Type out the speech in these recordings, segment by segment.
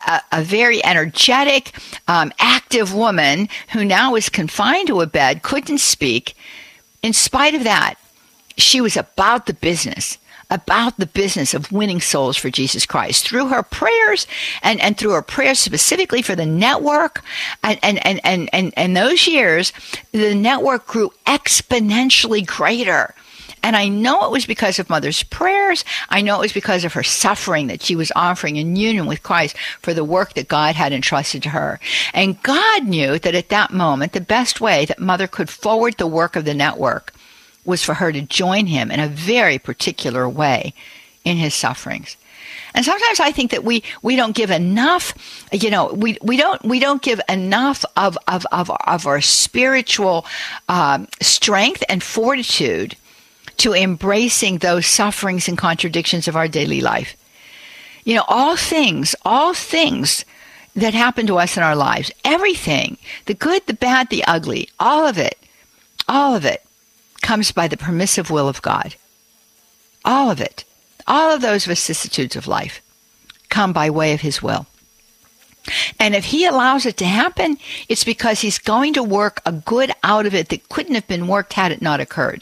a very energetic, active woman who now was confined to a bed, couldn't speak. In spite of that, she was about the business of winning souls for Jesus Christ through her prayers and through her prayers specifically for the network. And those years, the network grew exponentially greater. And I know it was because of Mother's prayers. I know it was because of her suffering that she was offering in union with Christ for the work that God had entrusted to her. And God knew that at that moment, the best way that Mother could forward the work of the network was for her to join him in a very particular way in his sufferings. And sometimes I think that we don't give enough, we don't give enough of our spiritual strength and fortitude to embracing those sufferings and contradictions of our daily life. All things that happen to us in our lives, everything, the good, the bad, the ugly, all of it comes by the permissive will of God. All of it. All of those vicissitudes of life come by way of his will. And if he allows it to happen, it's because he's going to work a good out of it that couldn't have been worked had it not occurred.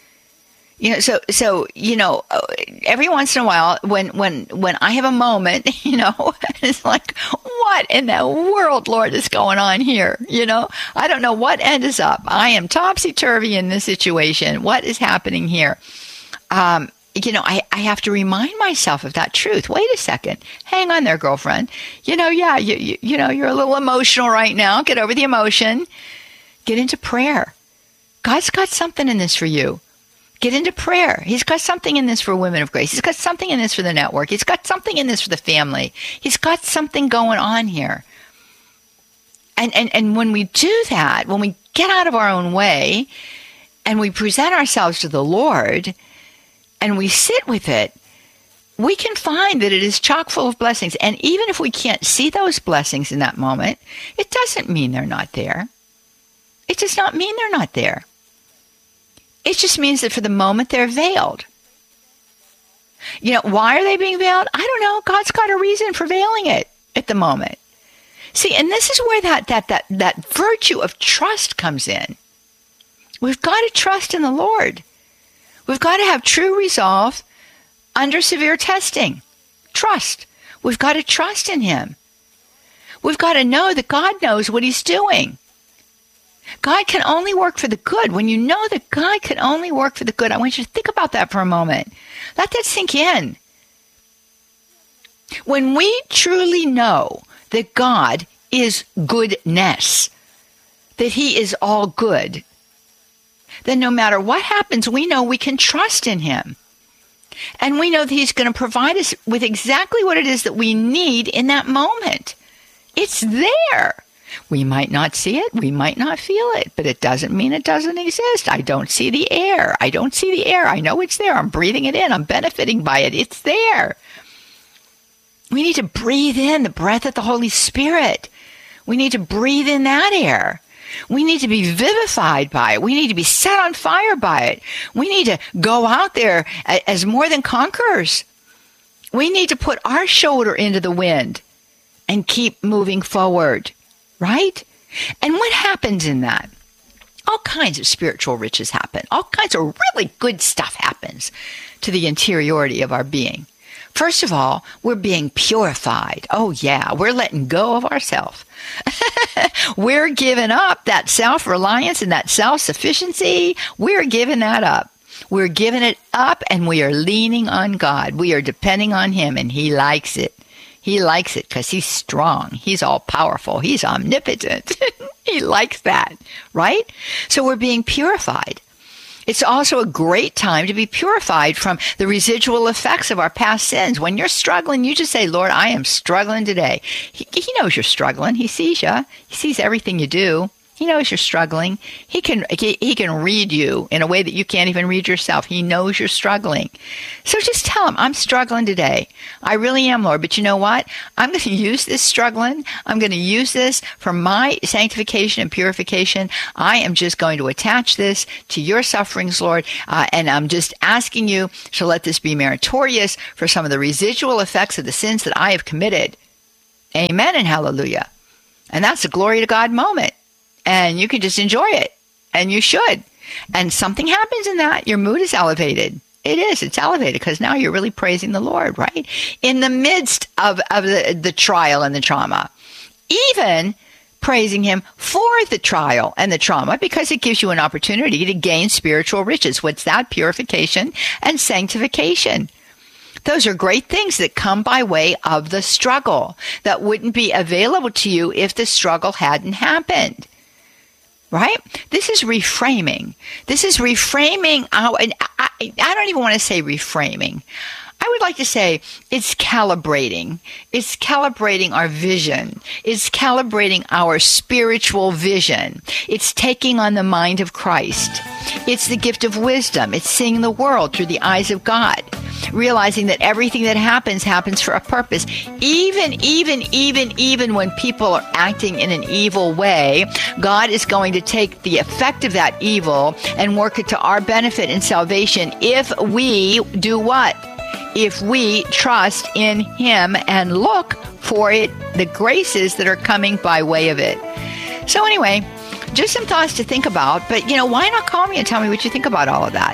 So every once in a while, when I have a moment, it's like, what in the world, Lord, is going on here? I don't know what end is up. I am topsy-turvy in this situation. What is happening here? I have to remind myself of that truth. Wait a second. Hang on there, girlfriend. You're a little emotional right now. Get over the emotion. Get into prayer. God's got something in this for you. Get into prayer. He's got something in this for Women of Grace. He's got something in this for the network. He's got something in this for the family. He's got something going on here. And when we do that, when we get out of our own way and we present ourselves to the Lord and we sit with it, we can find that it is chock full of blessings. And even if we can't see those blessings in that moment, it doesn't mean they're not there. It does not mean they're not there. It just means that for the moment they're veiled. Why are they being veiled? I don't know. God's got a reason for veiling it at the moment. See, and this is where that virtue of trust comes in. We've got to trust in the Lord. We've got to have true resolve under severe testing. Trust. We've got to trust in him. We've got to know that God knows what he's doing. God can only work for the good. When you know that God can only work for the good, I want you to think about that for a moment. Let that sink in. When we truly know that God is goodness, that he is all good, then no matter what happens, we know we can trust in him. And we know that he's going to provide us with exactly what it is that we need in that moment. It's there. We might not see it. We might not feel it, but it doesn't mean it doesn't exist. I don't see the air. I know it's there. I'm breathing it in. I'm benefiting by it. It's there. We need to breathe in the breath of the Holy Spirit. We need to breathe in that air. We need to be vivified by it. We need to be set on fire by it. We need to go out there as more than conquerors. We need to put our shoulder into the wind and keep moving forward. Right? And what happens in that? All kinds of spiritual riches happen. All kinds of really good stuff happens to the interiority of our being. First of all, we're being purified. Oh yeah, we're letting go of ourselves. We're giving up that self-reliance and that self-sufficiency. We're giving that up. We're giving it up and we are leaning on God. We are depending on him and he likes it. He likes it because he's strong. He's all powerful. He's omnipotent. He likes that, right? So we're being purified. It's also a great time to be purified from the residual effects of our past sins. When you're struggling, you just say, Lord, I am struggling today. He knows you're struggling. He sees you. He sees everything you do. He knows you're struggling. He can read you in a way that you can't even read yourself. He knows you're struggling. So just tell him, I'm struggling today. I really am, Lord. But you know what? I'm going to use this struggling. I'm going to use this for my sanctification and purification. I am just going to attach this to your sufferings, Lord. And I'm just asking you to let this be meritorious for some of the residual effects of the sins that I have committed. Amen and hallelujah. And that's a glory to God moment. And you can just enjoy it. And you should. And something happens in that. Your mood is elevated. It is. It's elevated because now you're really praising the Lord, right? In the midst of the trial and the trauma. Even praising him for the trial and the trauma, because it gives you an opportunity to gain spiritual riches. What's that? Purification and sanctification. Those are great things that come by way of the struggle that wouldn't be available to you if the struggle hadn't happened. Right? This is reframing. This is reframing I don't even want to say reframing. I would like to say it's calibrating. It's calibrating our vision. It's calibrating our spiritual vision. It's taking on the mind of Christ. It's the gift of wisdom. It's seeing the world through the eyes of God, realizing that everything that happens for a purpose. Even when people are acting in an evil way, God is going to take the effect of that evil and work it to our benefit and salvation if we do what? If we trust in him and look for it, the graces that are coming by way of it. So anyway, just some thoughts to think about. But, why not call me and tell me what you think about all of that?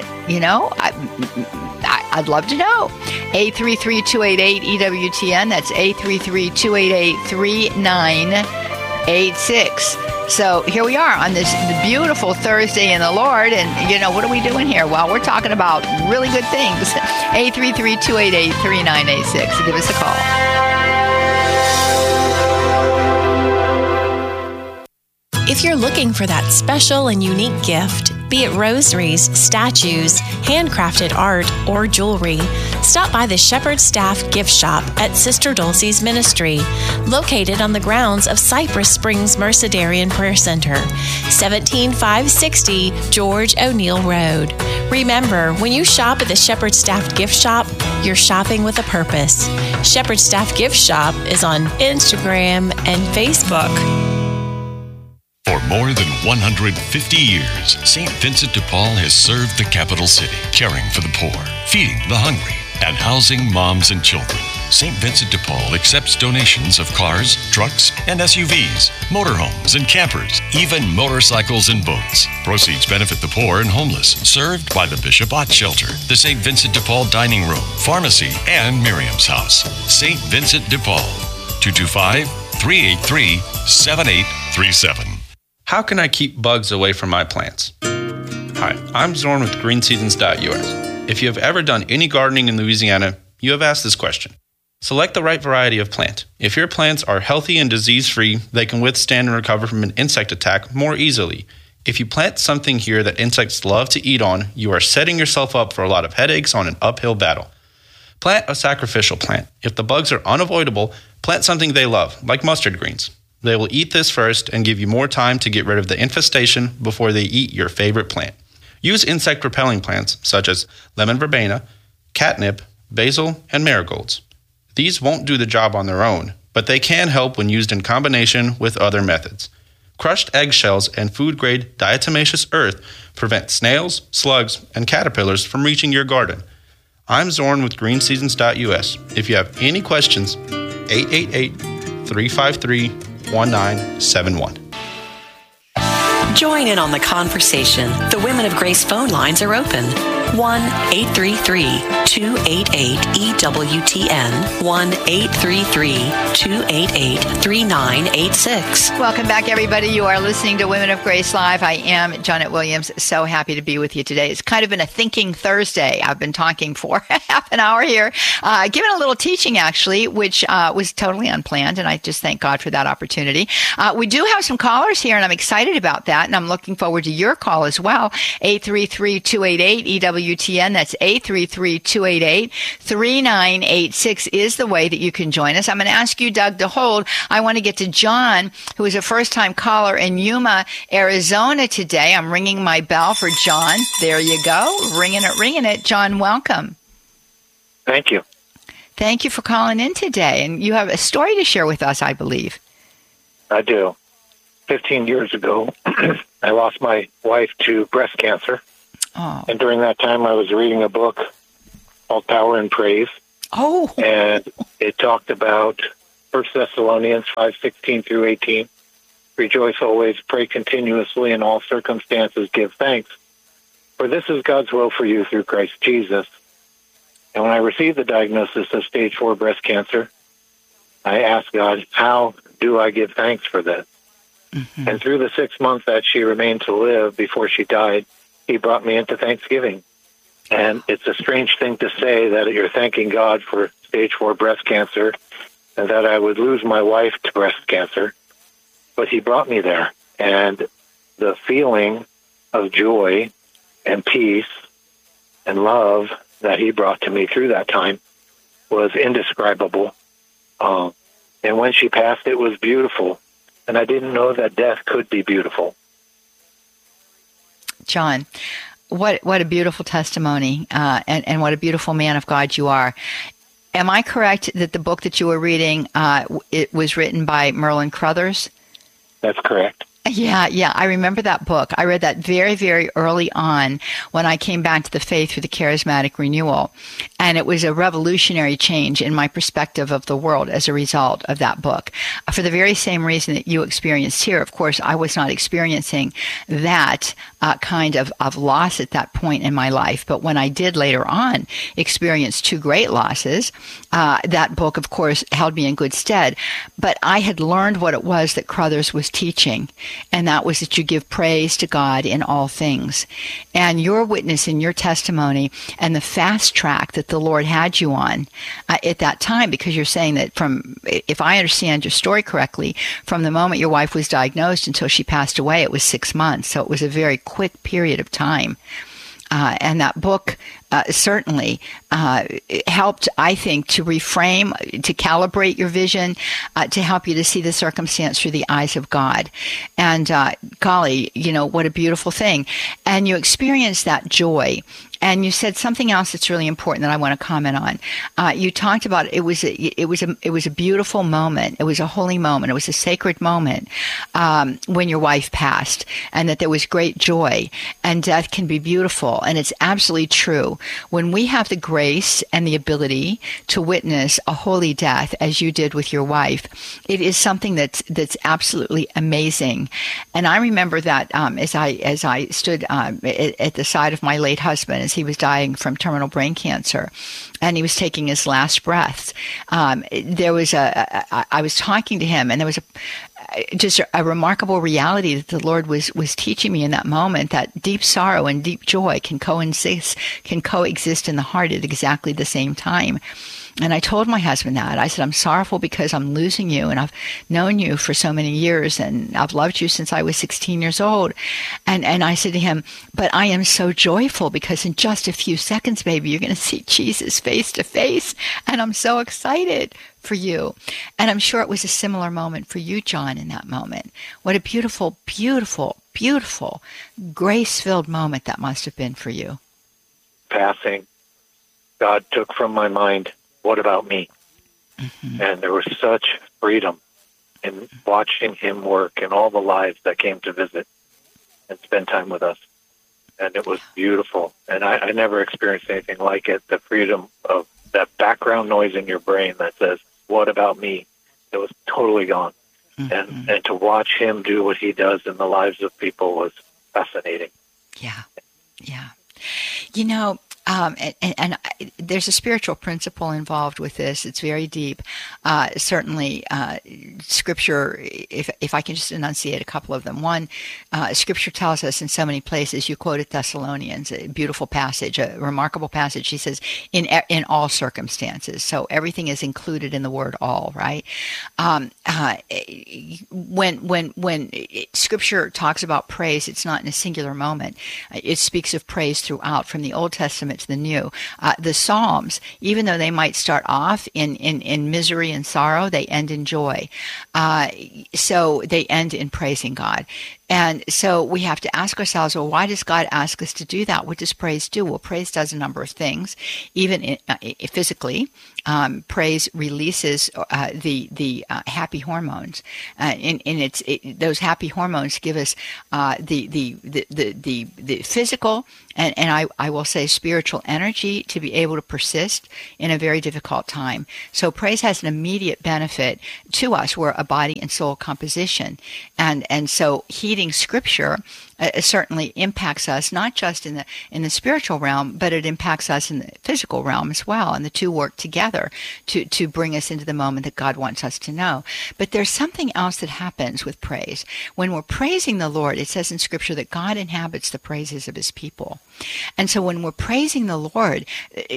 I'd love to know. 833-288-EWTN. That's 833-288-3986. So here we are on this beautiful Thursday in the Lord. And, what are we doing here? Well, we're talking about really good things. 833-288-3986. Give us a call. If you're looking for that special and unique gift, be it rosaries, statues, handcrafted art, or jewelry, stop by the Shepherd Staff Gift Shop at Sister Dulcie's Ministry, located on the grounds of Cypress Springs Mercedarian Prayer Center, 17560 George O'Neill Road. Remember, when you shop at the Shepherd Staff Gift Shop, you're shopping with a purpose. Shepherd Staff Gift Shop is on Instagram and Facebook. For more than 150 years, St. Vincent de Paul has served the capital city, caring for the poor, feeding the hungry, and housing moms and children. St. Vincent de Paul accepts donations of cars, trucks, and SUVs, motorhomes and campers, even motorcycles and boats. Proceeds benefit the poor and homeless, served by the Bishop Ott Shelter, the St. Vincent de Paul Dining Room, Pharmacy, and Miriam's House. St. Vincent de Paul, 225-383-7837. How can I keep bugs away from my plants? Hi, I'm Zorn with GreenSeasons.us. If you have ever done any gardening in Louisiana, you have asked this question. Select the right variety of plant. If your plants are healthy and disease-free, they can withstand and recover from an insect attack more easily. If you plant something here that insects love to eat on, you are setting yourself up for a lot of headaches on an uphill battle. Plant a sacrificial plant. If the bugs are unavoidable, plant something they love, like mustard greens. They will eat this first and give you more time to get rid of the infestation before they eat your favorite plant. Use insect-repelling plants such as lemon verbena, catnip, basil, and marigolds. These won't do the job on their own, but they can help when used in combination with other methods. Crushed eggshells and food-grade diatomaceous earth prevent snails, slugs, and caterpillars from reaching your garden. I'm Zorn with GreenSeasons.us. If you have any questions, 888-353-1971. Join in on the conversation. The Women of Grace phone lines are open. 1-833-288-EWTN. 1-833-288-3986. Welcome back, everybody. You are listening to Women of Grace Live. I am Janet Williams. So happy to be with you today. It's kind of been a thinking Thursday. I've been talking for half an hour here, giving a little teaching, actually, which was totally unplanned, and I just thank God for that opportunity. We do have some callers here, and I'm excited about that, and I'm looking forward to your call as well. 833-288-EWTN. That's 833-288-3986 is the way that you can join us. I'm going to ask you, Doug, to hold. I want to get to John, who is a first-time caller in Yuma, Arizona today. I'm ringing my bell for John. There you go. Ringing it. John, welcome. Thank you. Thank you for calling in today. And you have a story to share with us, I believe. I do. 15 years ago, I lost my wife to breast cancer. Oh. And during that time, I was reading a book called Power and Praise. Oh. And it talked about 1 Thessalonians 5:16 through 18. Rejoice always, pray continuously, in all circumstances give thanks, for this is God's will for you through Christ Jesus. And when I received the diagnosis of stage 4 breast cancer, I asked God, how do I give thanks for this? Mm-hmm. And through the 6 months that she remained to live before she died, he brought me into Thanksgiving. And it's a strange thing to say that you're thanking God for stage 4 breast cancer and that I would lose my wife to breast cancer. But he brought me there. And the feeling of joy and peace and love that he brought to me through that time was indescribable. And when she passed, it was beautiful. And I didn't know that death could be beautiful. John, what a beautiful testimony, and what a beautiful man of God you are. Am I correct that the book that you were reading, it was written by Merlin Crothers? That's correct. Yeah. I remember that book. I read that very, very early on when I came back to the faith through the charismatic renewal. And it was a revolutionary change in my perspective of the world as a result of that book. For the very same reason that you experienced here. Of course, I was not experiencing that kind of loss at that point in my life. But when I did later on experience 2 great losses, that book, of course, held me in good stead. But I had learned what it was that Crothers was teaching. And that was that you give praise to God in all things. And your witness and your testimony and the fast track that the Lord had you on at that time, because you're saying that if I understand your story correctly, from the moment your wife was diagnosed until she passed away, it was 6 months. So it was a very quick period of time. And that book certainly helped, I think, to reframe, to calibrate your vision, to help you to see the circumstance through the eyes of God. And golly, what a beautiful thing. And you experienced that joy. And you said something else that's really important that I want to comment on. You talked about it was a beautiful moment. It was a holy moment. It was a sacred moment when your wife passed, and that there was great joy. And death can be beautiful, and it's absolutely true. When we have the grace and the ability to witness a holy death, as you did with your wife, it is something that's absolutely amazing. And I remember that as I stood at the side of my late husband as he was dying from terminal brain cancer, and he was taking his last breaths. I was talking to him, and there was just a remarkable reality that the Lord was teaching me in that moment, that deep sorrow and deep joy can coexist in the heart at exactly the same time. And I told my husband that. I said, I'm sorrowful because I'm losing you, and I've known you for so many years, and I've loved you since I was 16 years old. And I said to him, but I am so joyful because in just a few seconds, baby, you're going to see Jesus face to face, and I'm so excited for you. And I'm sure it was a similar moment for you, John, in that moment. What a beautiful, beautiful, beautiful, grace-filled moment that must have been for you. Passing, God took from my mind, what about me? Mm-hmm. And there was such freedom in watching him work and all the lives that came to visit and spend time with us. And it was beautiful. And I never experienced anything like it. The freedom of that background noise in your brain that says, what about me? It was totally gone. Mm-hmm. And to watch him do what he does in the lives of people was fascinating. Yeah. And there's a spiritual principle involved with this. It's very deep. Certainly, Scripture, if I can just enunciate a couple of them. One, Scripture tells us in so many places, you quoted Thessalonians, a beautiful passage, a remarkable passage. He says, in all circumstances. So everything is included in the word all, right? When Scripture talks about praise, it's not in a singular moment. It speaks of praise throughout, from the Old Testament to the New. The Psalms, even though they might start off in misery and sorrow, they end in joy. So they end in praising God. And so we have to ask ourselves, well, why does God ask us to do that? What does praise do? Well, praise does a number of things. Even physically, praise releases the happy hormones. Those happy hormones give us the physical and I will say spiritual energy to be able to persist in a very difficult time. So praise has an immediate benefit to us. We're a body and soul composition. And so heeding Scripture certainly impacts us, not just in the spiritual realm, but it impacts us in the physical realm as well. And the two work together to bring us into the moment that God wants us to know. But there's something else that happens with praise. When we're praising the Lord, it says in Scripture that God inhabits the praises of his people. And so when we're praising the Lord,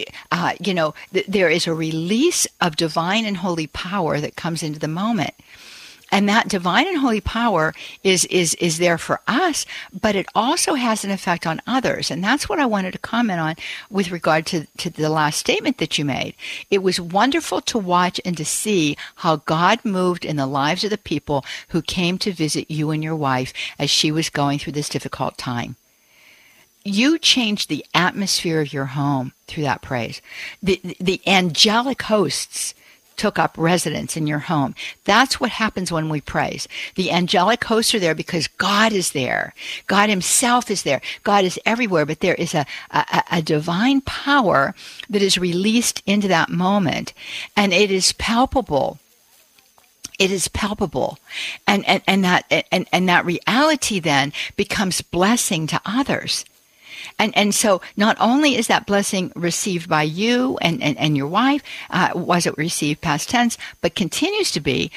there is a release of divine and holy power that comes into the moment. And that divine and holy power is there for us, but it also has an effect on others. And that's what I wanted to comment on with regard to the last statement that you made. It was wonderful to watch and to see how God moved in the lives of the people who came to visit you and your wife as she was going through this difficult time. You changed the atmosphere of your home through that praise. The angelic hosts took up residence in your home. That's what happens when we praise. The angelic hosts are there because God is there. God himself is there. God is everywhere, but there is a divine power that is released into that moment, and it is palpable. It is palpable. And that reality then becomes blessing to others. And so not only is that blessing received by you and your wife, was it received past tense, but continues to be,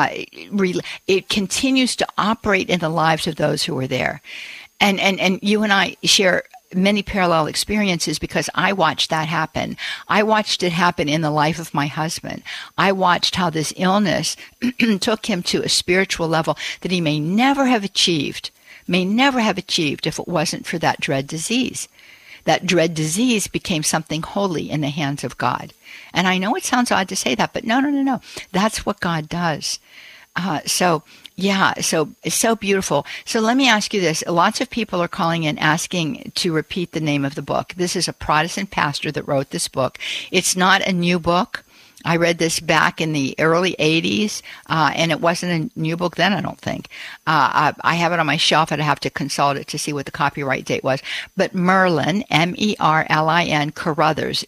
it continues to operate in the lives of those who are there. And you and I share many parallel experiences because I watched that happen. I watched it happen in the life of my husband. I watched how this illness took him to a spiritual level that he may never have achieved if it wasn't for that dread disease. That dread disease became something holy in the hands of God. And I know it sounds odd to say that, but no. That's what God does. So it's so beautiful. So let me ask you this. Lots of people are calling in asking to repeat the name of the book. This is a Protestant pastor that wrote this book. It's not a new book. I read this back in the early 80s, and it wasn't a new book then, I don't think. I have it on my shelf. I'd have to consult it to see what the copyright date was. But Merlin, Merlin, Carothers,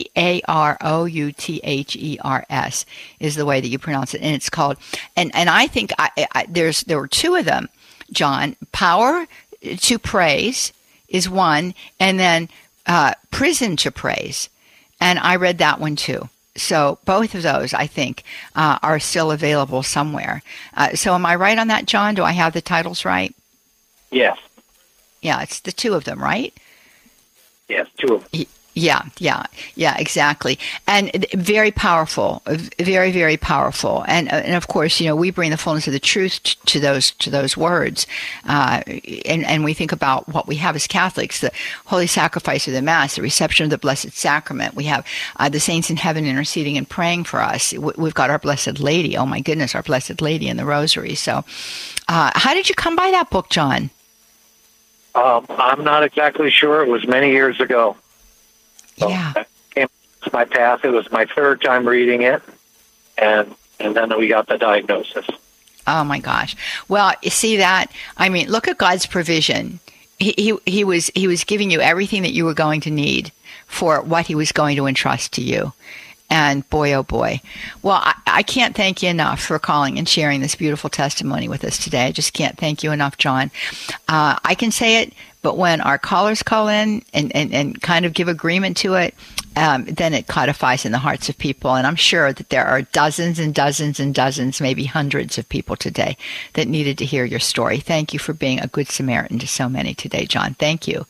Carouthers, is the way that you pronounce it. And it's called, and I think there were two of them, John. Power to Praise is one, and then Prison to Praise. And I read that one too. So both of those, I think, are still available somewhere. So am I right on that, John? Do I have the titles right? Yes. Yeah, it's the two of them, right? Yes, two of them. Yeah, exactly. And very powerful, very, very powerful. And of course, we bring the fullness of the truth to those words. And we think about what we have as Catholics, the holy sacrifice of the Mass, the reception of the Blessed Sacrament. We have the saints in heaven interceding and praying for us. We've got our Blessed Lady. Oh my goodness, our Blessed Lady in the Rosary. So how did you come by that book, John? I'm not exactly sure. It was many years ago. So yeah. That came across my path. It was my third time reading it, and then we got the diagnosis. Oh my gosh! Well, you see that? I mean, look at God's provision. He was giving you everything that you were going to need for what He was going to entrust to you. And boy, oh boy. Well, I can't thank you enough for calling and sharing this beautiful testimony with us today. I just can't thank you enough, John. I can say it, but when our callers call in and kind of give agreement to it, then it codifies in the hearts of people. And I'm sure that there are dozens and dozens and dozens, maybe hundreds of people today that needed to hear your story. Thank you for being a good Samaritan to so many today, John. Thank you.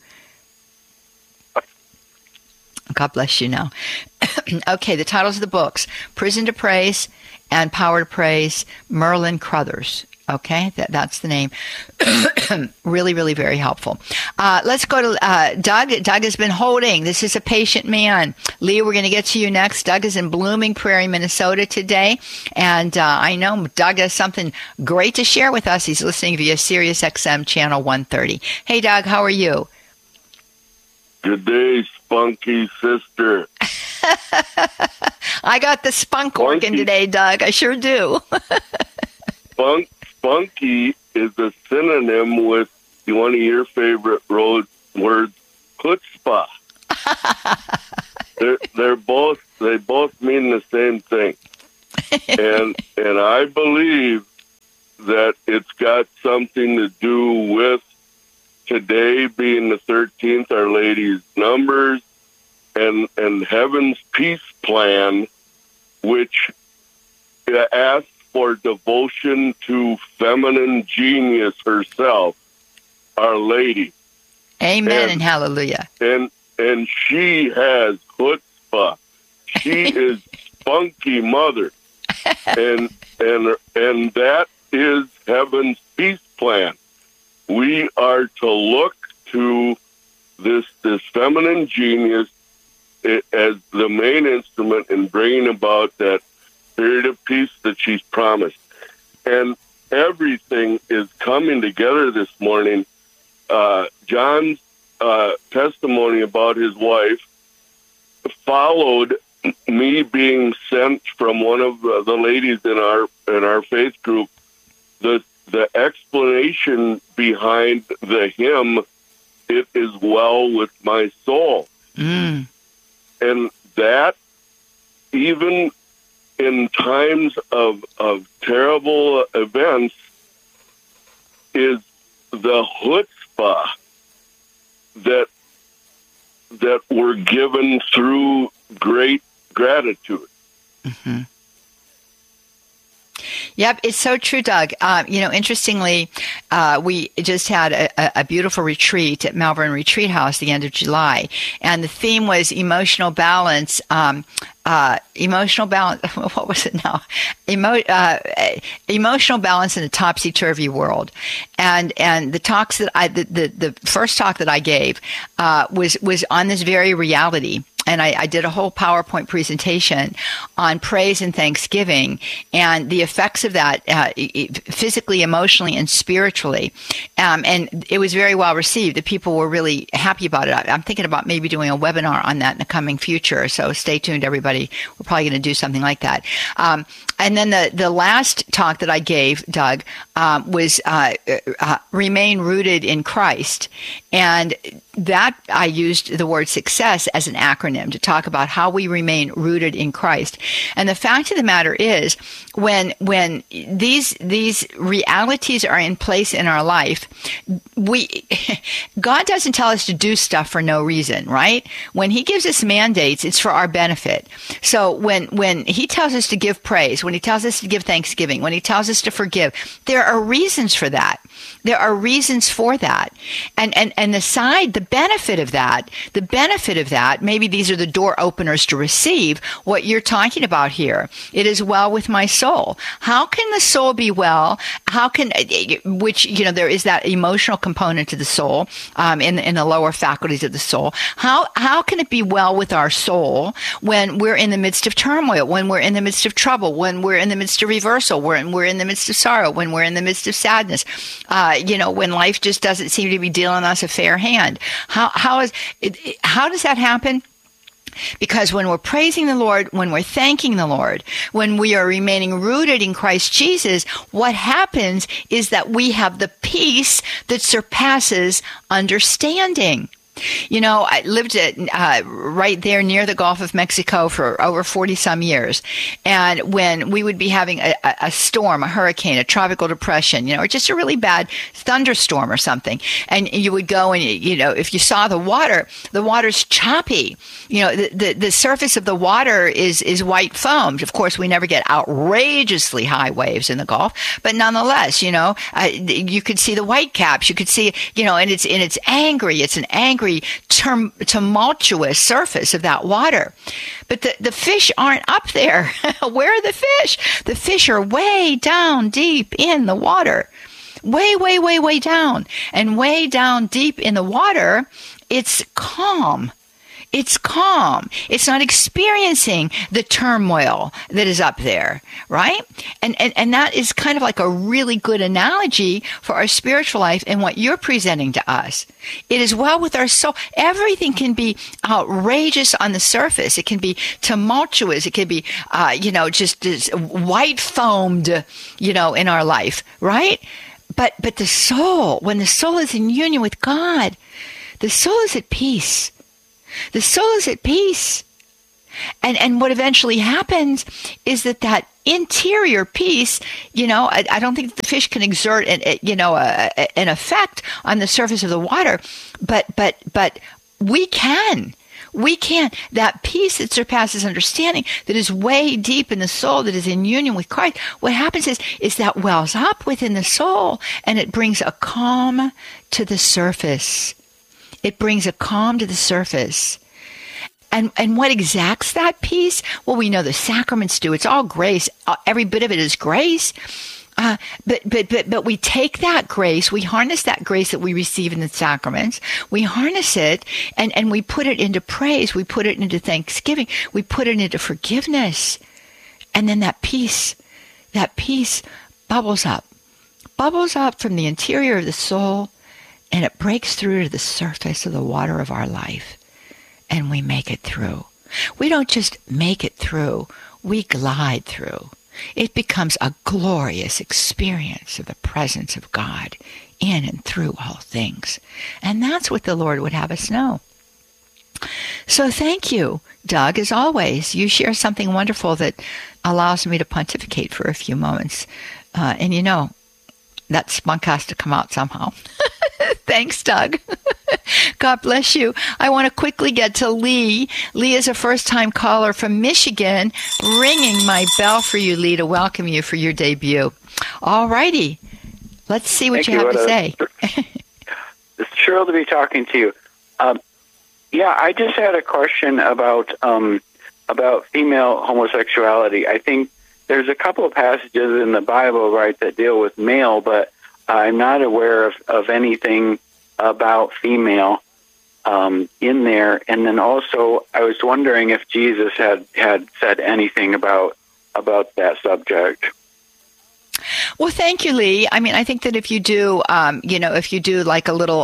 God bless you now. Okay, the titles of the books, Prison to Praise and Power to Praise, Merlin Carothers. Okay, that's the name. Really, really very helpful. Let's go to Doug. Doug has been holding. This is a patient man. Lee, we're going to get to you next. Doug is in Blooming Prairie, Minnesota today. And I know Doug has something great to share with us. He's listening via Sirius XM channel 130. Hey, Doug, how are you? Good day, spunky sister. I got the spunk organ today, Doug. I sure do. Spunky is a synonym with one of your favorite words, chutzpah. they both mean the same thing, and I believe that it's got something to do with today being the 13th, Our Lady's numbers, and Heaven's peace plan, which asks for devotion to feminine genius herself, Our Lady. Amen and hallelujah. And she has chutzpah. She is spunky mother. And that is Heaven's peace plan. We are to look to this feminine genius as the main instrument in bringing about that period of peace that she's promised. And everything is coming together this morning. John's testimony about his wife followed me being sent from one of the ladies in our faith group the explanation behind the hymn, "It is well with my soul." And that, even in times of terrible events, is the chutzpah that we're given through great gratitude. Mm-hmm. Yep, it's so true, Doug. Interestingly, we just had a beautiful retreat at Malvern Retreat House the end of July, and the theme was emotional balance. Emotional balance. What was it now? Emotional balance in a topsy-turvy world. And the talks that the first talk that I gave was on this very reality. And I did a whole PowerPoint presentation on praise and thanksgiving and the effects of that physically, emotionally, and spiritually. And it was very well received. The people were really happy about it. I'm thinking about maybe doing a webinar on that in the coming future. So stay tuned, everybody. We're probably going to do something like that. And then the last talk that I gave, Doug, was remain rooted in Christ. And that I used the word success as an acronym to talk about how we remain rooted in Christ. And the fact of the matter is, when these realities are in place in our life, God doesn't tell us to do stuff for no reason, right? When He gives us mandates, it's for our benefit. So when He tells us to give praise, when He tells us to give thanksgiving, when He tells us to forgive, there are reasons for that. There are reasons for that. And the benefit of that, maybe these are the door openers to receive what you're talking about here. It is well with my soul. How can the soul be well? There is that emotional component to the soul, in the lower faculties of the soul. How can it be well with our soul when we're in the midst of turmoil, when we're in the midst of trouble, when we're in the midst of reversal, when we're in the midst of sorrow, when we're in the midst of sadness? When life just doesn't seem to be dealing us a fair hand. How does that happen? Because when we're praising the Lord, when we're thanking the Lord, when we are remaining rooted in Christ Jesus, what happens is that we have the peace that surpasses understanding. I lived right there near the Gulf of Mexico for over 40-some years. And when we would be having a storm, a hurricane, a tropical depression, or just a really bad thunderstorm or something, and you would go and, if you saw the water's choppy. The surface of the water is white foamed. Of course, we never get outrageously high waves in the Gulf, but nonetheless, you could see the white caps. You could see, and it's angry. It's an angry very tumultuous surface of that water. But the fish aren't up there. Where are the fish? The fish are way down deep in the water. Way, way, way, way down. And way down deep in the water, it's calm. It's calm. It's not experiencing the turmoil that is up there, right? And that is kind of like a really good analogy for our spiritual life and what you're presenting to us. It is well with our soul. Everything can be outrageous on the surface. It can be tumultuous. It can be, just white foamed, in our life, right? But the soul, when the soul is in union with God, the soul is at peace. The soul is at peace. And what eventually happens is that interior peace, I don't think the fish can exert an effect on the surface of the water, but we can. We can. That peace that surpasses understanding, that is way deep in the soul, that is in union with Christ, what happens is that wells up within the soul, and it brings a calm to the surface. It brings a calm to the surface. And what exacts that peace? Well, we know the sacraments do. It's all grace. Every bit of it is grace. But we take that grace, we harness that grace that we receive in the sacraments, we harness it and we put it into praise, we put it into thanksgiving, we put it into forgiveness. And then that peace bubbles up from the interior of the soul, and it breaks through to the surface of the water of our life, and we make it through. We don't just make it through, we glide through. It becomes a glorious experience of the presence of God in and through all things. And that's what the Lord would have us know. So thank you, Doug. As always, you share something wonderful that allows me to pontificate for a few moments. And that spunk has to come out somehow. Thanks, Doug. God bless you. I want to quickly get to Lee. Lee is a first-time caller from Michigan. Ringing my bell for you, Lee, to welcome you for your debut. All righty. Let's see what you have to say. It's thrilled to be talking to you. I just had a question about female homosexuality. I think there's a couple of passages in the Bible, right, that deal with male, but I'm not aware of anything about female in there. And then also, I was wondering if Jesus had said anything about that subject. Well, thank you, Lee. I mean, I think that if you do like a little,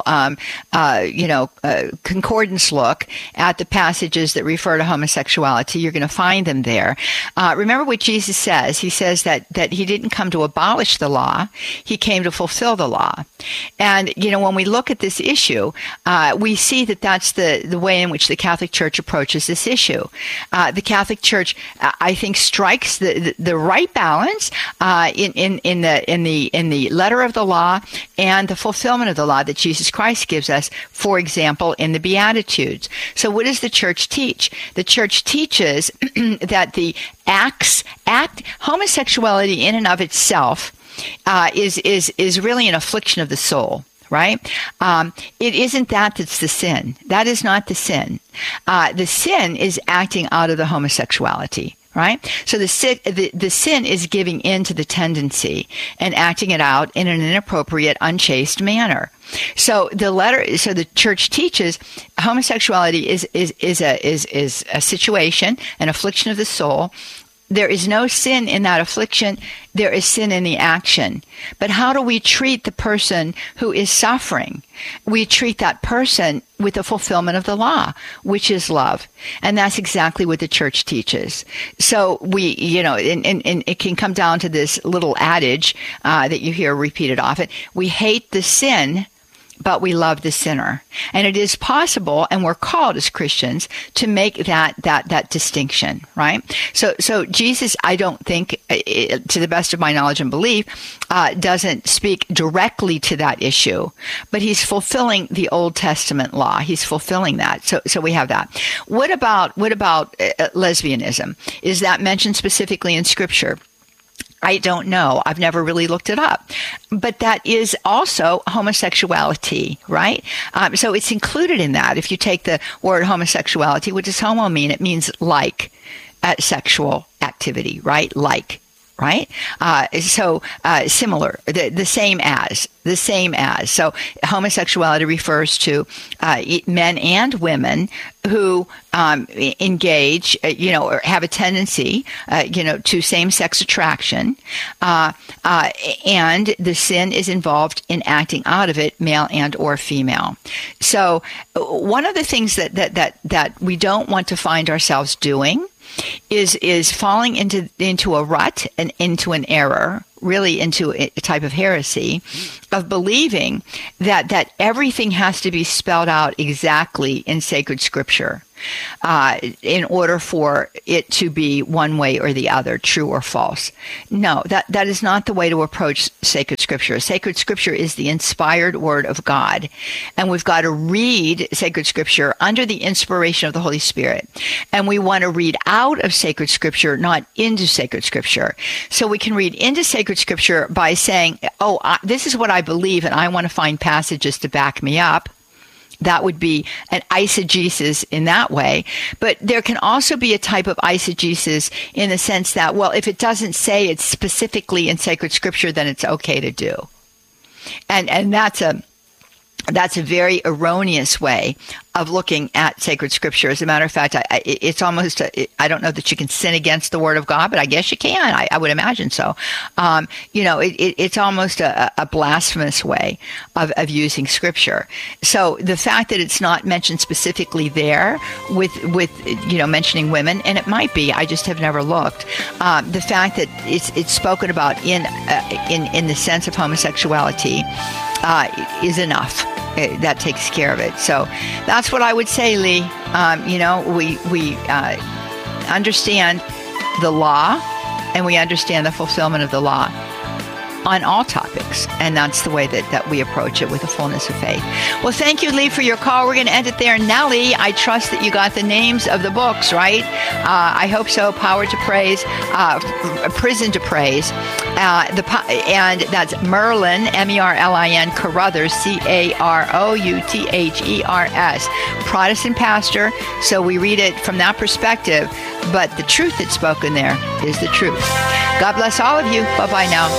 concordance look at the passages that refer to homosexuality, you're going to find them there. Remember what Jesus says. He says that he didn't come to abolish the law. He came to fulfill the law. And, when we look at this issue, we see that that's the way in which the Catholic Church approaches this issue. The Catholic Church, I think, strikes the right balance in the letter of the law and the fulfillment of the law that Jesus Christ gives us, for example, in the Beatitudes. So what does the Church teach? The Church teaches that the homosexuality in and of itself is really an affliction of the soul. Right? It isn't that's the sin. That is not the sin. The sin is acting out of the homosexuality. Right? So the sin is giving in to the tendency and acting it out in an inappropriate, unchaste manner. So the Church teaches homosexuality is a situation, an affliction of the soul. There is no sin in that affliction. There is sin in the action. But how do we treat the person who is suffering? We treat that person with the fulfillment of the law, which is love. And that's exactly what the Church teaches. So and it can come down to this little adage that you hear repeated often. We hate the sin, but we love the sinner. And it is possible, and we're called as Christians to make that distinction, right? So Jesus, I don't think, to the best of my knowledge and belief, doesn't speak directly to that issue, but he's fulfilling the Old Testament law. He's fulfilling that. So we have that. What about lesbianism? Is that mentioned specifically in Scripture? I don't know. I've never really looked it up. But that is also homosexuality, right? So it's included in that. If you take the word homosexuality, what does homo mean? It means like sexual activity, right? Like. Right? Similar, the same as. So homosexuality refers to men and women who engage, or have a tendency, to same-sex attraction, and the sin is involved in acting out of it, male and or female. So one of the things that we don't want to find ourselves doing is falling into a rut and into an error, really into a type of heresy, of believing that everything has to be spelled out exactly in sacred scripture in order for it to be one way or the other, true or false. No, that is not the way to approach sacred scripture. Sacred scripture is the inspired word of God, and we've got to read sacred scripture under the inspiration of the Holy Spirit. And we want to read out of sacred scripture, not into sacred scripture. So we can read into sacred scripture by saying, this is what I believe, and I want to find passages to back me up. That would be an eisegesis in that way. But there can also be a type of eisegesis in the sense that, well, if it doesn't say it specifically in sacred scripture, then it's okay to do. And that's a very erroneous way of looking at sacred scripture. As a matter of fact, it's almost, I don't know that you can sin against the word of God, but I guess you can. I would imagine so. It's almost a blasphemous way of using scripture. So the fact that it's not mentioned specifically there with mentioning women, and it might be, I just have never looked. The fact that it's spoken about in the sense of homosexuality is enough. That takes care of it. So that's what I would say, Lee. We understand the law, and we understand the fulfillment of the law on all topics, and that's the way that we approach it, with the fullness of faith. Well, thank you, Lee, for your call. We're going to end it there. Now, Lee, I trust that you got the names of the books, right? I hope so. Power to Praise, Prison to Praise, and that's Merlin, Merlin, Carothers, Carouthers, Protestant pastor. So we read it from that perspective, but the truth that's spoken there is the truth. God bless all of you. Bye-bye now.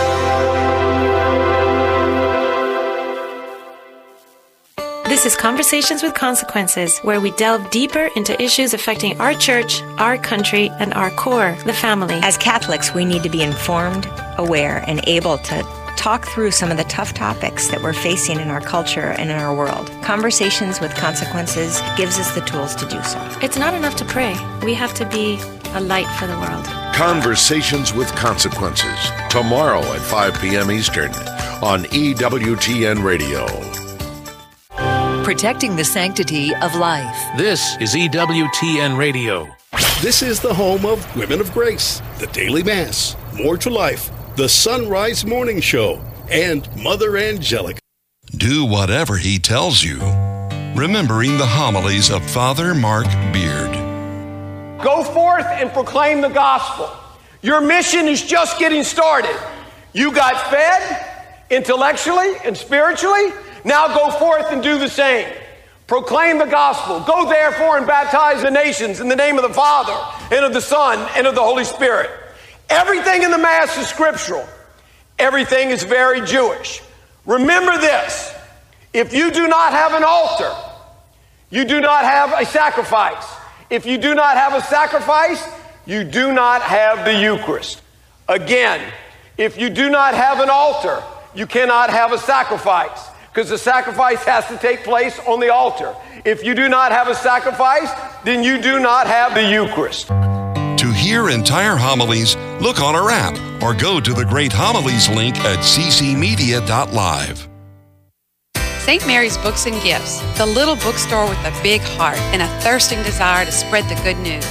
This is Conversations with Consequences, where we delve deeper into issues affecting our church, our country, and our core, the family. As Catholics, we need to be informed, aware, and able to talk through some of the tough topics that we're facing in our culture and in our world. Conversations with Consequences gives us the tools to do so. It's not enough to pray. We have to be a light for the world. Conversations with Consequences, tomorrow at 5 p.m. Eastern on EWTN Radio. Protecting the sanctity of life. This is EWTN Radio. This is the home of Women of Grace, the Daily Mass, More to Life, the Sunrise Morning Show, and Mother Angelica. Do whatever he tells you. Remembering the homilies of Father Mark Beard. Go forth and proclaim the gospel. Your mission is just getting started. You got fed intellectually and spiritually. Now go forth and do the same. Proclaim the gospel. Go therefore and baptize the nations in the name of the Father and of the Son and of the Holy Spirit. Everything in the Mass is scriptural. Everything is very Jewish. Remember this. If you do not have an altar, you do not have a sacrifice. If you do not have a sacrifice, you do not have the Eucharist. Again, if you do not have an altar, you cannot have a sacrifice, because the sacrifice has to take place on the altar. If you do not have a sacrifice, then you do not have the Eucharist. To hear entire homilies, look on our app or go to the Great Homilies link at ccmedia.live. St. Mary's Books and Gifts, the little bookstore with a big heart and a thirsting desire to spread the good news.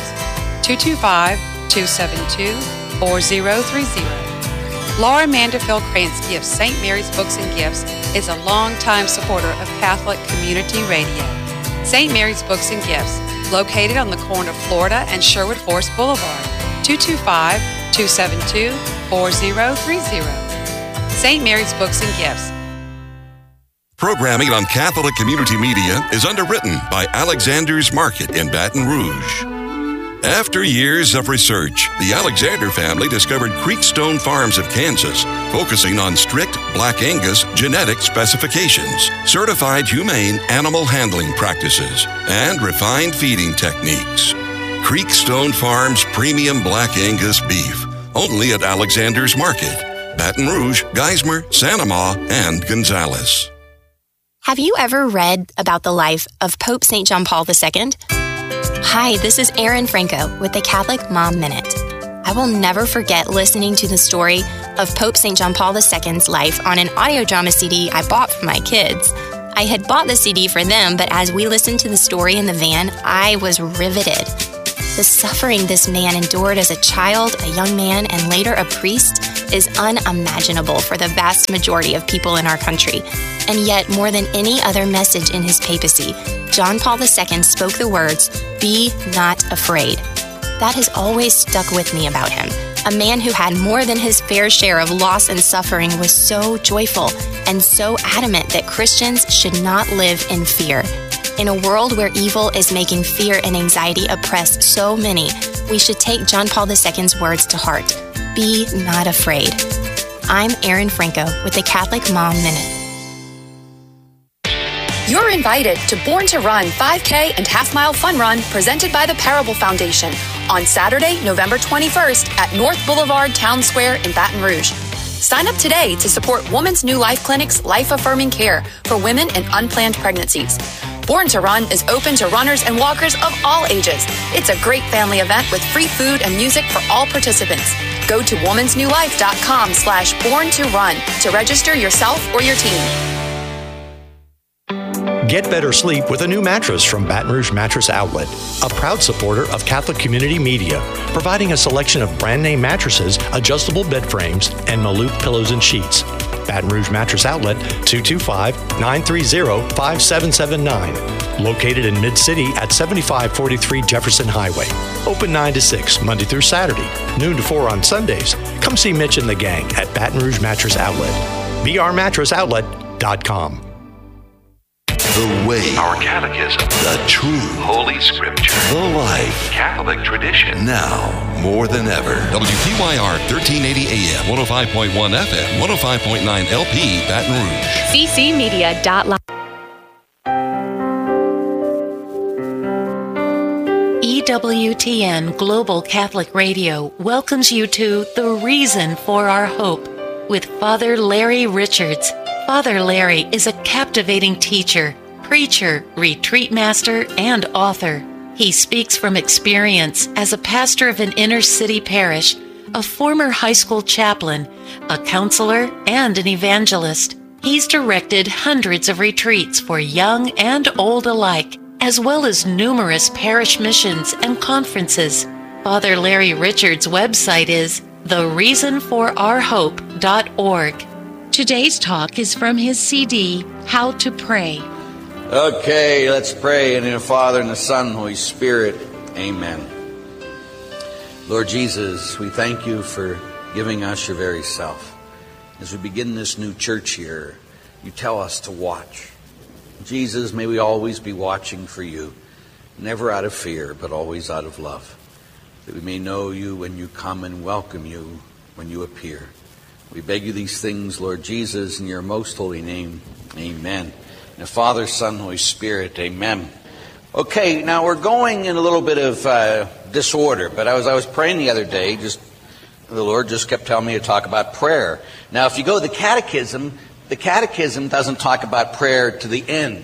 225-272-4030. Laura Manderfield Krantz gives St. Mary's Books and Gifts is a longtime supporter of Catholic Community Radio. St. Mary's Books and Gifts, located on the corner of Florida and Sherwood Forest Boulevard. 225-272-4030. St. Mary's Books and Gifts. Programming on Catholic Community Media is underwritten by Alexander's Market in Baton Rouge. After years of research, the Alexander family discovered Creekstone Farms of Kansas, focusing on strict Black Angus genetic specifications, certified humane animal handling practices, and refined feeding techniques. Creekstone Farms Premium Black Angus Beef, only at Alexander's Market, Baton Rouge, Geismar, Santa Ma, and Gonzales. Have you ever read about the life of Pope St. John Paul II? Hi, this is Erin Franco with the Catholic Mom Minute. I will never forget listening to the story of Pope St. John Paul II's life on an audio drama CD I bought for my kids. I had bought the CD for them, but as we listened to the story in the van, I was riveted. The suffering this man endured as a child, a young man, and later a priest is unimaginable for the vast majority of people in our country. And yet, more than any other message in his papacy, John Paul II spoke the words, "Be not afraid." That has always stuck with me about him. A man who had more than his fair share of loss and suffering was so joyful and so adamant that Christians should not live in fear. In a world where evil is making fear and anxiety oppress so many, we should take John Paul II's words to heart. Be not afraid. I'm Erin Franco with the Catholic Mom Minute. You're invited to Born to Run 5K and Half Mile Fun Run presented by the Parable Foundation on Saturday, November 21st at North Boulevard Town Square in Baton Rouge. Sign up today to support Woman's New Life Clinic's life-affirming care for women in unplanned pregnancies. Born to Run is open to runners and walkers of all ages. It's a great family event with free food and music for all participants. Go to womansnewlife.com/born-to-run to register yourself or your team. Get better sleep with a new mattress from Baton Rouge Mattress Outlet, a proud supporter of Catholic Community Media, providing a selection of brand name mattresses, adjustable bed frames, and Malouf pillows and sheets. Baton Rouge Mattress Outlet, 225-930-5779. Located in Mid-City at 7543 Jefferson Highway. Open 9 to 6, Monday through Saturday, noon to 4 on Sundays. Come see Mitch and the gang at Baton Rouge Mattress Outlet. brmattrесsoutlet.com. The way, our catechism, the true Holy Scripture, the life, Catholic tradition. Now, more than ever. WPYR 1380 AM, 105.1 FM, 105.9 LP, Baton Rouge. ccmedia.live. EWTN Global Catholic Radio welcomes you to The Reason for Our Hope with Father Larry Richards. Father Larry is a captivating teacher, preacher, retreat master, and author. He speaks from experience as a pastor of an inner city parish, a former high school chaplain, a counselor, and an evangelist. He's directed hundreds of retreats for young and old alike, as well as numerous parish missions and conferences. Father Larry Richards' website is thereasonforourhope.org. Today's talk is from his CD, How to Pray. Okay, let's pray. In the name of the Father, and the Son, and the Holy Spirit. Amen. Lord Jesus, we thank you for giving us your very self. As we begin this new church year, you tell us to watch. Jesus, may we always be watching for you, never out of fear, but always out of love, that we may know you when you come and welcome you when you appear. We beg you these things, Lord Jesus, in your most holy name. Amen. In the Father, Son, and Holy Spirit. Amen. Okay, now we're going in a little bit of disorder, but I was praying the other day, the Lord just kept telling me to talk about prayer. Now, if you go to the catechism doesn't talk about prayer to the end.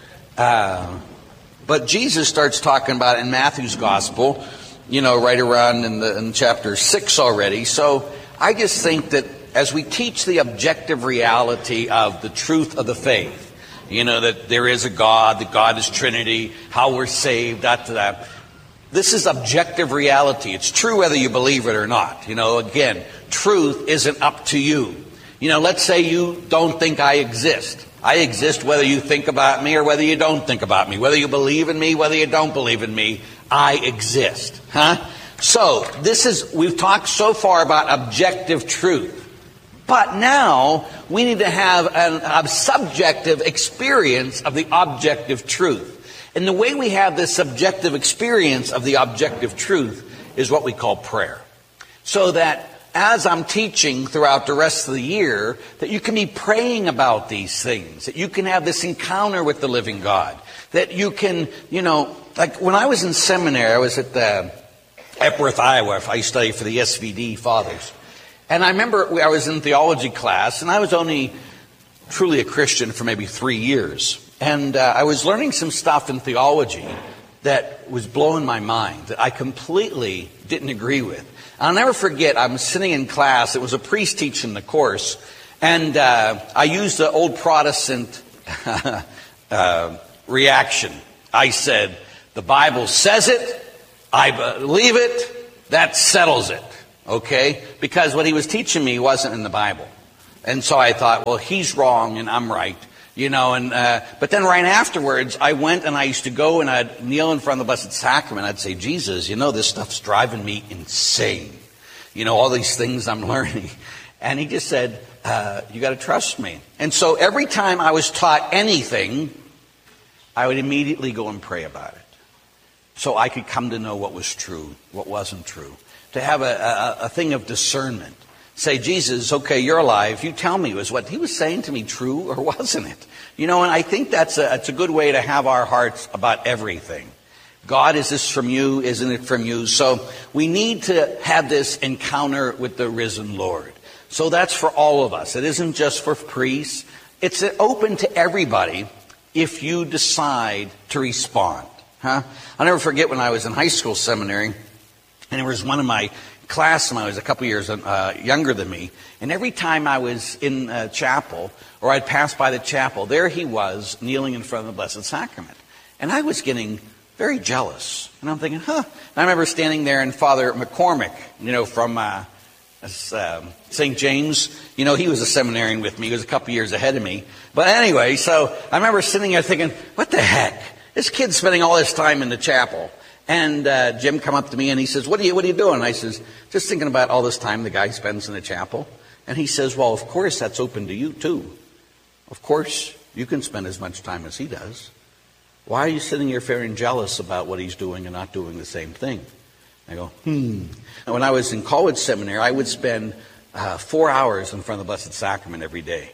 But Jesus starts talking about it in Matthew's Gospel, right around in chapter 6 already. So I just think that as we teach the objective reality of the truth of the faith, that there is a God, that God is Trinity, how we're saved, that. This is objective reality. It's true whether you believe it or not. Again, truth isn't up to you. Let's say you don't think I exist. I exist whether you think about me or whether you don't think about me. Whether you believe in me, whether you don't believe in me, I exist. So we've talked so far about objective truth. But now we need to have a subjective experience of the objective truth. And the way we have this subjective experience of the objective truth is what we call prayer. So that as I'm teaching throughout the rest of the year, that you can be praying about these things, that you can have this encounter with the living God, that you can, like when I was in seminary, I was at Epworth, Iowa. I studied for the SVD Fathers. And I remember I was in theology class, and I was only truly a Christian for maybe 3 years. And I was learning some stuff in theology that was blowing my mind, that I completely didn't agree with. I'll never forget, I'm sitting in class. It was a priest teaching the course. And I used the old Protestant reaction. I said, the Bible says it. I believe it. That settles it. Okay? Because what he was teaching me wasn't in the Bible. And so I thought, well, he's wrong and I'm right. But then right afterwards, I went and I used to go and I'd kneel in front of the Blessed Sacrament. I'd say, Jesus, this stuff's driving me insane. All these things I'm learning. And he just said, you got to trust me. And so every time I was taught anything, I would immediately go and pray about it. So I could come to know what was true, what wasn't true. To have a thing of discernment. Say, Jesus, okay, you're alive. You tell me, was what he was saying to me true or wasn't it? And I think it's a good way to have our hearts about everything. God, is this from you? Isn't it from you? So we need to have this encounter with the risen Lord. So that's for all of us. It isn't just for priests. It's open to everybody if you decide to respond. I'll never forget when I was in high school seminary, and there was one of my classmates, I was a couple years younger than me, and every time I was in chapel, or I'd pass by the chapel, there he was kneeling in front of the Blessed Sacrament. And I was getting very jealous. And I'm thinking, And I remember standing there, and Father McCormick, from St. James, he was a seminarian with me. He was a couple years ahead of me. But anyway, so I remember sitting there thinking, what the heck? This kid's spending all this time in the chapel. And Jim come up to me and he says, what are you doing? I says, just thinking about all this time the guy spends in the chapel. And he says, well, of course that's open to you too. Of course you can spend as much time as he does. Why are you sitting here feeling jealous about what he's doing and not doing the same thing? I go, And when I was in college seminary, I would spend 4 hours in front of the Blessed Sacrament every day.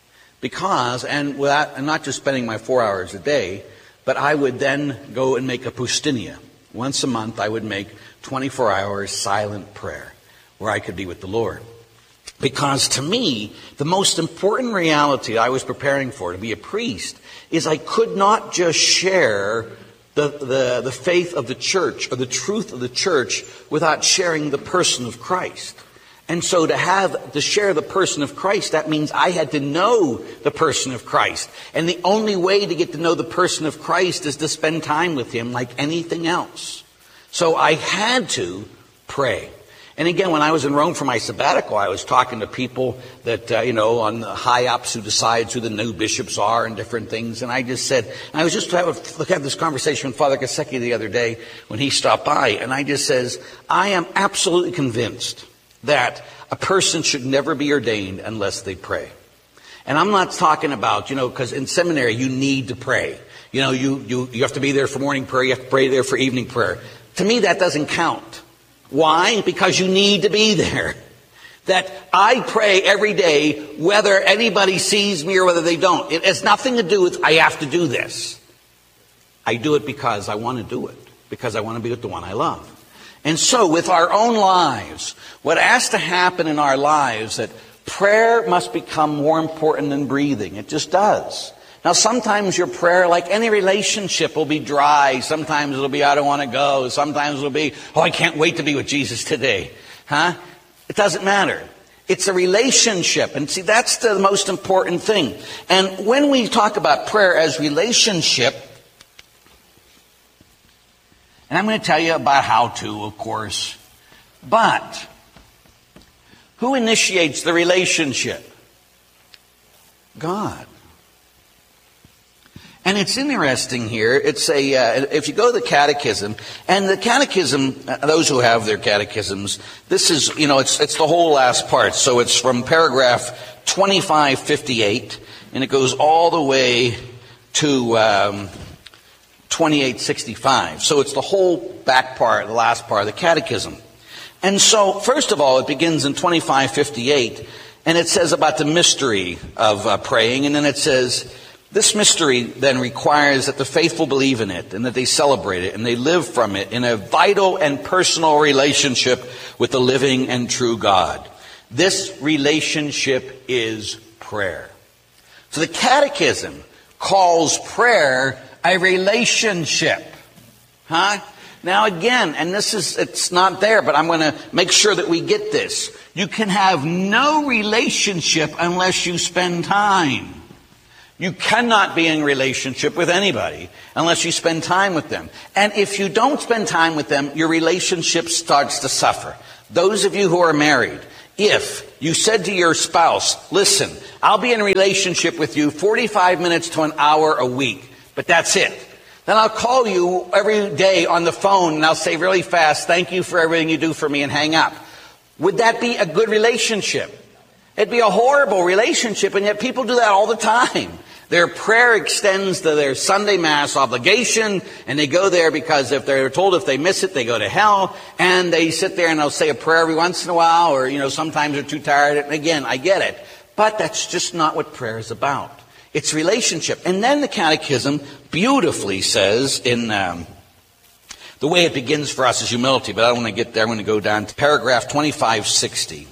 And not just spending my 4 hours a day, but I would then go and make a poustinia. Once a month, I would make 24 hours silent prayer where I could be with the Lord. Because to me, the most important reality I was preparing for, to be a priest, is I could not just share the faith of the church or the truth of the church without sharing the person of Christ. And so to share the person of Christ, that means I had to know the person of Christ. And the only way to get to know the person of Christ is to spend time with him like anything else. So I had to pray. And again, when I was in Rome for my sabbatical, I was talking to people that, on the high ups who decides who the new bishops are and different things. And I just said, I was just have this conversation with Father Kaseki the other day when he stopped by. And I just says, I am absolutely convinced that a person should never be ordained unless they pray. And I'm not talking about, because in seminary you need to pray. You have to be there for morning prayer, you have to pray there for evening prayer. To me that doesn't count. Why? Because you need to be there. That I pray every day whether anybody sees me or whether they don't. It has nothing to do with I have to do this. I do it because I want to do it. Because I want to be with the one I love. And so with our own lives, what has to happen in our lives, that prayer must become more important than breathing. It just does. Now sometimes your prayer, like any relationship, will be dry. Sometimes it'll be, I don't want to go. Sometimes it'll be, I can't wait to be with Jesus today. It doesn't matter. It's a relationship. And see, that's the most important thing. And when we talk about prayer as relationship, and I'm going to tell you about how to, of course. But who initiates the relationship? God. And it's interesting here. It's if you go to the catechism, and the catechism, those who have their catechisms, this is, it's the whole last part. So it's from paragraph 2558, and it goes all the way to 2865. So it's the whole back part, the last part of the catechism. And so, first of all, it begins in 2558, and it says about the mystery of praying, and then it says, this mystery then requires that the faithful believe in it and that they celebrate it and they live from it in a vital and personal relationship with the living and true God. This relationship is prayer. So the Catechism calls prayer a relationship. Now again, and it's not there, but I'm going to make sure that we get this. You can have no relationship unless you spend time. You cannot be in relationship with anybody unless you spend time with them. And if you don't spend time with them, your relationship starts to suffer. Those of you who are married, if you said to your spouse, listen, I'll be in a relationship with you 45 minutes to an hour a week, but that's it. Then I'll call you every day on the phone and I'll say really fast, thank you for everything you do for me, and hang up. Would that be a good relationship? It'd be a horrible relationship, and yet people do that all the time. Their prayer extends to their Sunday Mass obligation, and they go there because if they're told if they miss it, they go to hell, and they sit there and they'll say a prayer every once in a while, or, sometimes they're too tired. And again, I get it. But that's just not what prayer is about. It's relationship. And then the Catechism beautifully says in the way it begins for us is humility, but I don't want to get there. I'm going to go down to paragraph 2560.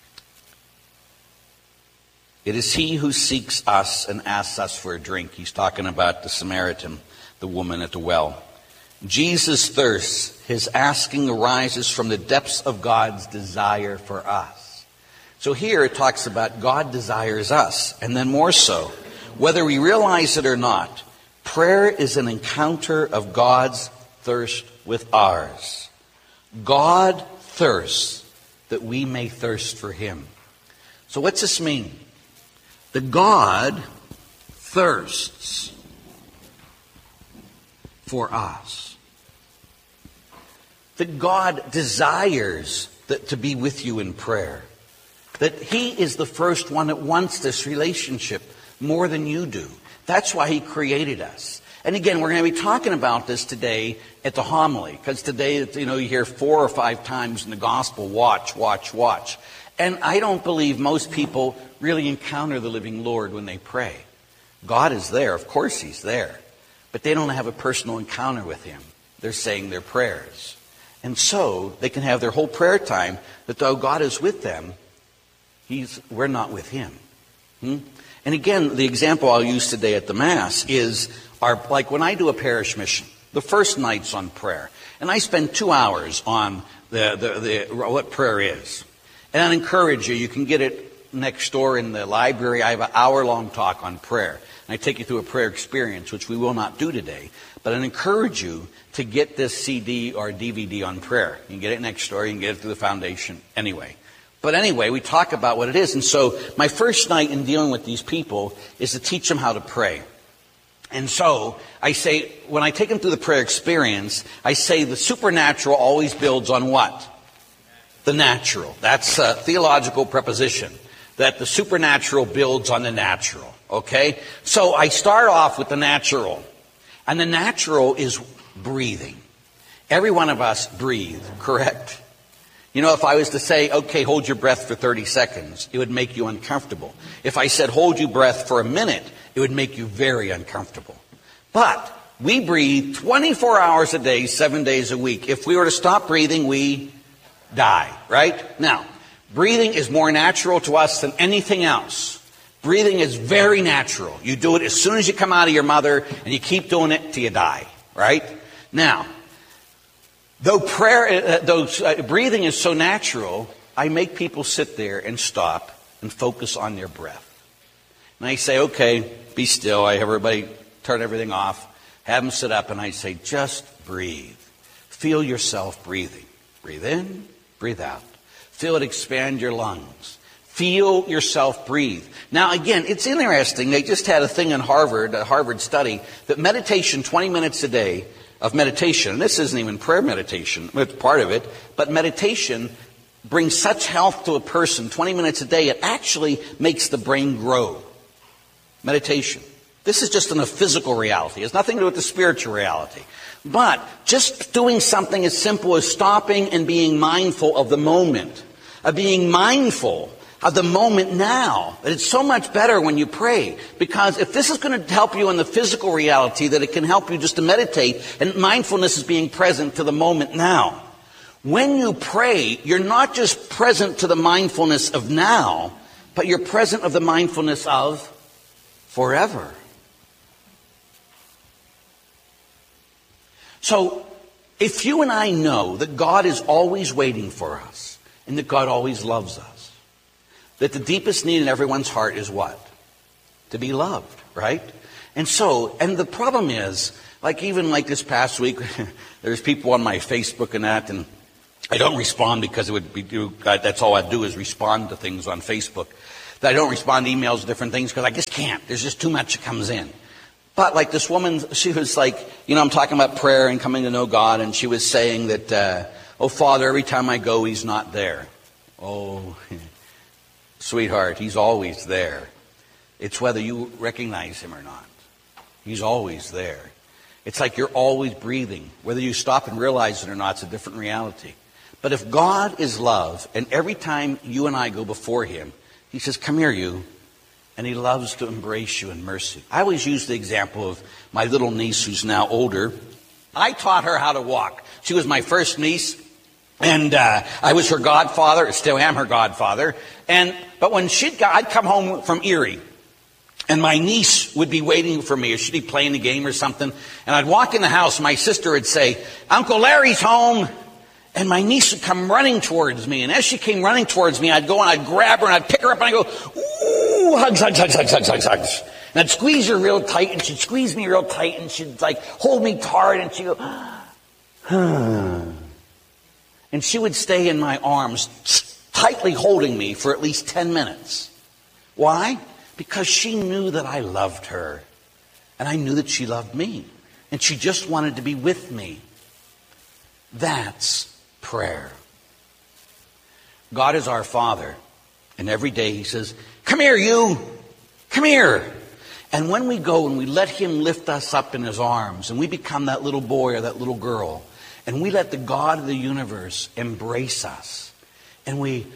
It is he who seeks us and asks us for a drink. He's talking about the Samaritan, the woman at the well. Jesus thirsts. His asking arises from the depths of God's desire for us. So here it talks about God desires us, and then more so, whether we realize it or not, prayer is an encounter of God's thirst with ours. God thirsts that we may thirst for him. So what's this mean? The God thirsts for us. That God desires to be with you in prayer. That he is the first one that wants this relationship more than you do. That's why he created us. And again, we're going to be talking about this today at the homily, because today, you hear 4 or 5 times in the gospel, watch, watch, watch. And I don't believe most people really encounter the living Lord when they pray. God is there. Of course he's there. But they don't have a personal encounter with him. They're saying their prayers. And so they can have their whole prayer time that though God is with them, we're not with him. And again, the example I'll use today at the Mass is like when I do a parish mission, the first night's on prayer. And I spend 2 hours on what prayer is. And I encourage you can get it next door in the library. I have an hour-long talk on prayer. And I take you through a prayer experience, which we will not do today. But I encourage you to get this CD or DVD on prayer. You can get it next door. You can get it through the foundation anyway. But anyway, we talk about what it is. And so my first night in dealing with these people is to teach them how to pray. And so I say, when I take them through the prayer experience, I say the supernatural always builds on what? The natural. That's a theological preposition. That the supernatural builds on the natural. Okay? So I start off with the natural. And the natural is breathing. Every one of us breathe, correct? If I was to say, okay, hold your breath for 30 seconds, it would make you uncomfortable. If I said, hold your breath for a minute, it would make you very uncomfortable. But we breathe 24 hours a day, 7 days a week. If we were to stop breathing, we die, right? Now, breathing is more natural to us than anything else. Breathing is very natural. You do it as soon as you come out of your mother, and you keep doing it till you die, right? Now, though breathing is so natural, I make people sit there and stop and focus on their breath. And I say, okay, be still. I have everybody turn everything off, have them sit up, and I say, just breathe. Feel yourself breathing. Breathe in, breathe out. Feel it expand your lungs. Feel yourself breathe. Now, again, it's interesting. They just had a thing in Harvard, a Harvard study, that meditation, 20 minutes a day of meditation, and this isn't even prayer meditation, it's part of it, but meditation brings such health to a person, 20 minutes a day, it actually makes the brain grow. Meditation. This is just in a physical reality. It has nothing to do with the spiritual reality. But just doing something as simple as stopping and being mindful of the moment, of being mindful of the moment now. That it's so much better when you pray. Because if this is going to help you in the physical reality, that it can help you just to meditate, and mindfulness is being present to the moment now. When you pray, you're not just present to the mindfulness of now, but you're present of the mindfulness of forever. So, if you and I know that God is always waiting for us, and that God always loves us, that the deepest need in everyone's heart is what? To be loved, right? And the problem is, even this past week, there's people on my Facebook and that, and I don't respond because that's all I do is respond to things on Facebook. I don't respond to emails, different things, because I just can't. There's just too much that comes in. But this woman, she was I'm talking about prayer and coming to know God, and she was saying that, oh, Father, every time I go, He's not there. Oh, sweetheart, He's always there. It's whether you recognize Him or not. He's always there. It's like you're always breathing. Whether you stop and realize it or not, it's a different reality. But if God is love, and every time you and I go before Him, He says, come here, you. And He loves to embrace you in mercy. I always use the example of my little niece who's now older. I taught her how to walk. She was my first niece, and I was her godfather. I still am her godfather. But when I'd come home from Erie, and my niece would be waiting for me, or she'd be playing the game or something, and I'd walk in the house, my sister would say, Uncle Larry's home. And my niece would come running towards me. And as she came running towards me, I'd go and I'd grab her and I'd pick her up and I'd go, ooh, hugs, hugs, hugs, hugs, hugs, hugs, hugs. And I'd squeeze her real tight, and she'd squeeze me real tight, and she'd hold me hard, and she'd go, and she would stay in my arms, tightly holding me for at least 10 minutes. Why? Because she knew that I loved her. And I knew that she loved me. And she just wanted to be with me. That's prayer. God is our Father, and every day He says, come here, you. Come here. And when we go and we let Him lift us up in His arms, and we become that little boy or that little girl, and we let the God of the universe embrace us, and we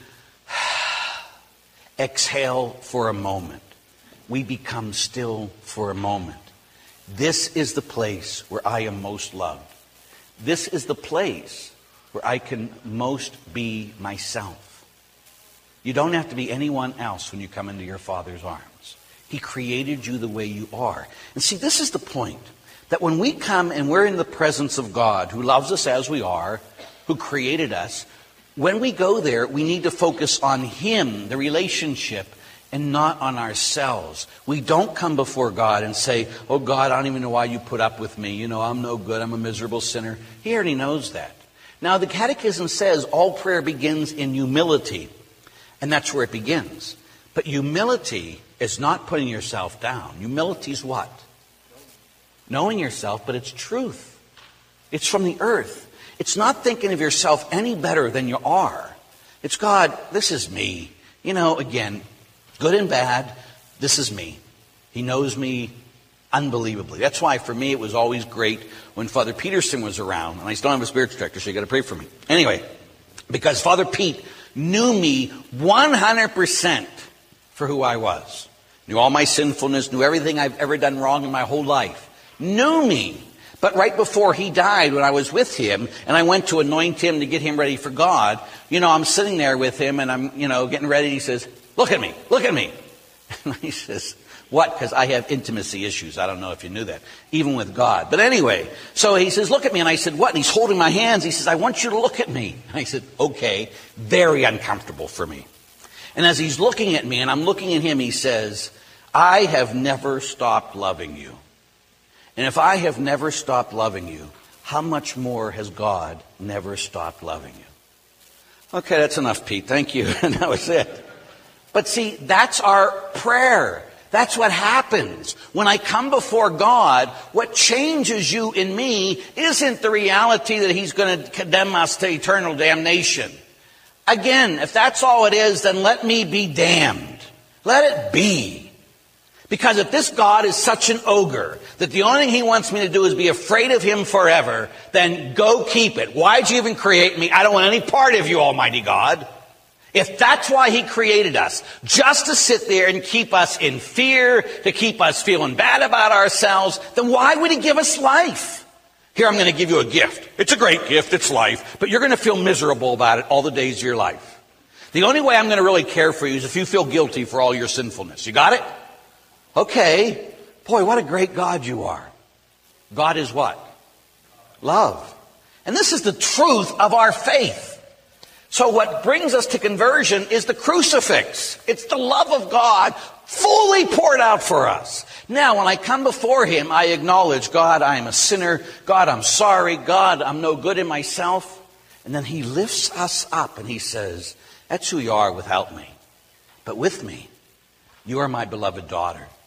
exhale for a moment, we become still for a moment. This is the place where I am most loved. This is the place where I can most be myself. You don't have to be anyone else when you come into your Father's arms. He created you the way you are. And see, this is the point. That when we come and we're in the presence of God, who loves us as we are, who created us, when we go there, we need to focus on Him, the relationship, and not on ourselves. We don't come before God and say, oh God, I don't even know why you put up with me. I'm no good. I'm a miserable sinner. He already knows that. Now, the Catechism says all prayer begins in humility. And that's where it begins. But humility is not putting yourself down. Humility is what? Knowing yourself, but it's truth. It's from the earth. It's not thinking of yourself any better than you are. It's, God, this is me. Again, good and bad, this is me. He knows me unbelievably. That's why for me it was always great when Father Peterson was around. And I still have a spiritual director, so you got to pray for me. Anyway, because Father Pete knew me 100% for who I was. Knew all my sinfulness, knew everything I've ever done wrong in my whole life. Knew me. But right before he died, when I was with him, and I went to anoint him to get him ready for God, I'm sitting there with him, and I'm, getting ready, and he says, look at me, look at me. And he says, what? Because I have intimacy issues. I don't know if you knew that, even with God. But anyway, so he says, look at me. And I said, what? And he's holding my hands. He says, I want you to look at me. And I said, okay, very uncomfortable for me. And as he's looking at me, and I'm looking at him, he says, I have never stopped loving you. And if I have never stopped loving you, how much more has God never stopped loving you? Okay, that's enough, Pete. Thank you. And that was it. But see, that's our prayer. That's what happens. When I come before God, what changes you in me isn't the reality that He's going to condemn us to eternal damnation. Again, if that's all it is, then let me be damned. Let it be. Because if this God is such an ogre that the only thing He wants me to do is be afraid of Him forever, then go keep it. Why'd you even create me? I don't want any part of you, Almighty God. If that's why He created us, just to sit there and keep us in fear, to keep us feeling bad about ourselves, then why would He give us life? Here, I'm going to give you a gift. It's a great gift, it's life, but you're going to feel miserable about it all the days of your life. The only way I'm going to really care for you is if you feel guilty for all your sinfulness. You got it? Okay. Boy, what a great God you are. God is what? Love. And this is the truth of our faith. So what brings us to conversion is the crucifix. It's the love of God fully poured out for us. Now, when I come before Him, I acknowledge, God, I am a sinner. God, I'm sorry. God, I'm no good in myself. And then He lifts us up and He says, that's who you are without me. But with me, you are my beloved daughter.